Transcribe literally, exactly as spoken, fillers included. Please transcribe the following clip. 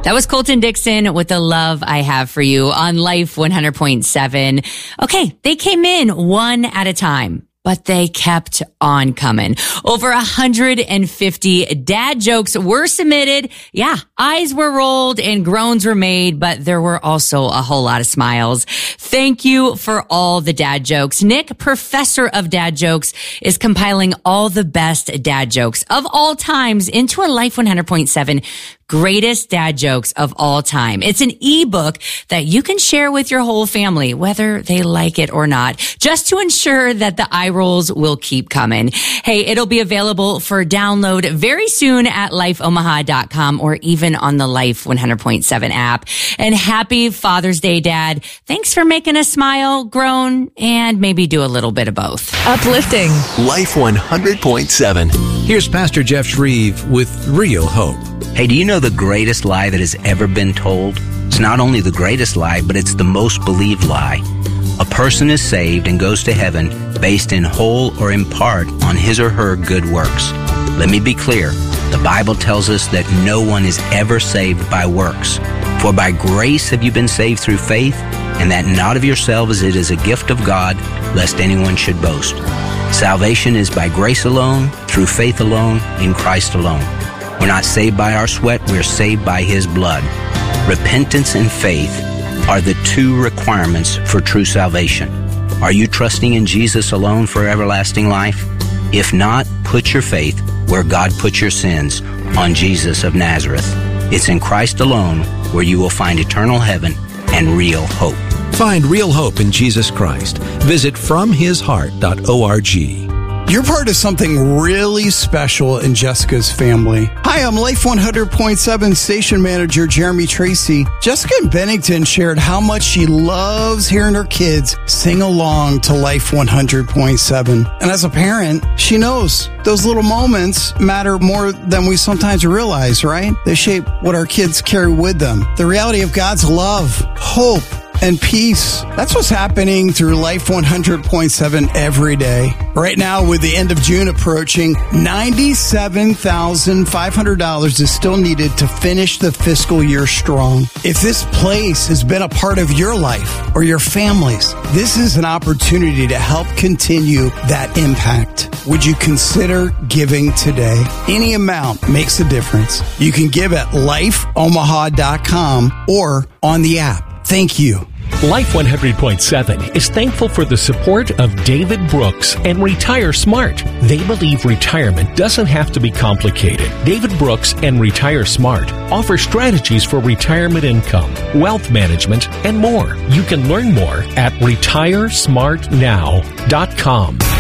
That was Colton Dixon with The Love I Have for You on Life one hundred point seven. Okay, they came in one at a time, but they kept on coming. Over one hundred fifty dad jokes were submitted. Yeah, eyes were rolled and groans were made, but there were also a whole lot of smiles. Thank you for all the dad jokes. Nick, professor of dad jokes, is compiling all the best dad jokes of all times into a Life one hundred point seven Greatest Dad Jokes of All Time. It's an ebook that you can share with your whole family, whether they like it or not, just to ensure that the eye rolls will keep coming. Hey, it'll be available for download very soon at life omaha dot com or even on the Life one hundred point seven app. And happy Father's Day, Dad. Thanks for making us smile, groan, and maybe do a little bit of both. Uplifting. Life one hundred point seven. Here's Pastor Jeff Shreve with Real Hope. Hey, do you know the greatest lie that has ever been told? It's not only the greatest lie, but it's the most believed lie. A person is saved and goes to heaven based in whole or in part on his or her good works. Let me be clear. The Bible tells us that no one is ever saved by works. For by grace have you been saved through faith, and that not of yourselves, it is a gift of God, lest anyone should boast. Salvation is by grace alone, through faith alone, in Christ alone. We're not saved by our sweat, we're saved by His blood. Repentance and faith are the two requirements for true salvation. Are you trusting in Jesus alone for everlasting life? If not, put your faith where God put your sins, on Jesus of Nazareth. It's in Christ alone where you will find eternal heaven and real hope. Find real hope in Jesus Christ. Visit from his heart dot org. You're part of something really special in Jessica's family. Hi, I'm Life one hundred point seven station manager Jeremy Tracy. Jessica in Bennington shared how much she loves hearing her kids sing along to Life one hundred point seven. And as a parent, she knows those little moments matter more than we sometimes realize, right? They shape what our kids carry with them. The reality of God's love, hope, and peace. That's what's happening through Life one hundred point seven every day. Right now, with the end of June approaching, ninety-seven thousand five hundred dollars is still needed to finish the fiscal year strong. If this place has been a part of your life or your family's, this is an opportunity to help continue that impact. Would you consider giving today? Any amount makes a difference. You can give at life omaha dot com or on the app. Thank you. Life one hundred point seven is thankful for the support of David Brooks and Retire Smart. They believe retirement doesn't have to be complicated. David Brooks and Retire Smart offer strategies for retirement income, wealth management, and more. You can learn more at retire smart now dot com.